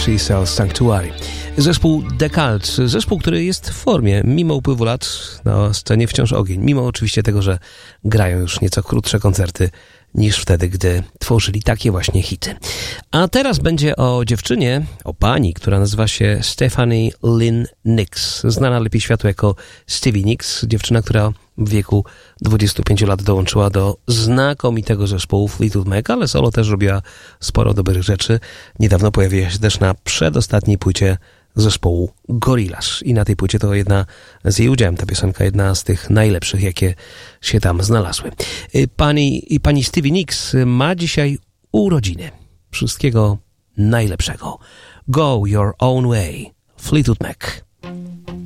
She Sells Sanctuary. Zespół The Cult, zespół, który jest w formie, mimo upływu lat na scenie wciąż ogień, mimo oczywiście tego, że grają już nieco krótsze koncerty niż wtedy, gdy tworzyli takie właśnie hity. A teraz będzie o dziewczynie, o pani, która nazywa się Stephanie Lynn Nicks, znana lepiej światu jako Stevie Nicks, dziewczyna, która w wieku 25 lat dołączyła do znakomitego zespołu Fleetwood Mac, ale solo też robiła sporo dobrych rzeczy. Niedawno pojawiła się też na przedostatniej płycie zespołu Gorillaz i na tej płycie to jedna z jej udziałem, ta piosenka jedna z tych najlepszych, jakie się tam znalazły. Pani Stevie Nicks ma dzisiaj urodziny. Wszystkiego najlepszego. Go your own way. Fleetwood Mac.